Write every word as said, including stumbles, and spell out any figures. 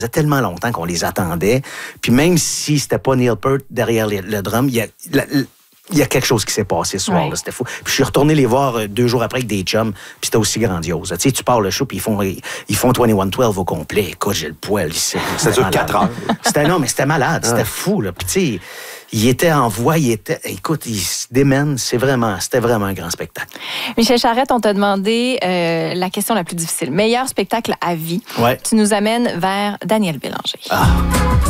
faisait tellement longtemps qu'on les attendait. Puis même si c'était pas Neil Peart derrière les, le drum, il y a... La, il y a quelque chose qui s'est passé ce soir-là, ouais. C'était fou. Puis je suis retourné les voir euh, deux jours après avec des chums, puis c'était aussi grandiose. Tu sais, tu pars le show, puis ils font, ils, ils font vingt et un douze au complet. Écoute, j'ai le poil ici. Ça dure quatre heures. C'était, non, mais c'était malade, c'était ouais. fou, là. Puis tu sais, il était en voix, il était... Écoute, il se démène, c'est vraiment, c'était vraiment un grand spectacle. Michel Charette, on t'a demandé euh, la question la plus difficile. Meilleur spectacle à vie. Ouais. Tu nous amènes vers Daniel Bélanger. Ah.